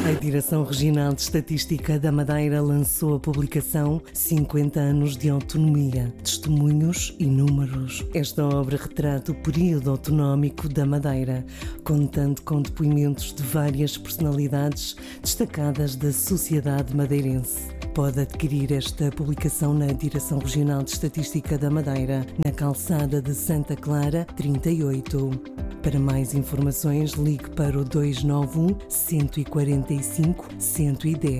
A Direção Regional de Estatística da Madeira lançou a publicação 50 anos de autonomia, testemunhos e números. Esta obra retrata o período autonómico da Madeira, contando com depoimentos de várias personalidades destacadas da sociedade madeirense. Pode adquirir esta publicação na Direção Regional de Estatística da Madeira, na calçada de Santa Clara, 38. Para mais informações, ligue para o 291 145 110.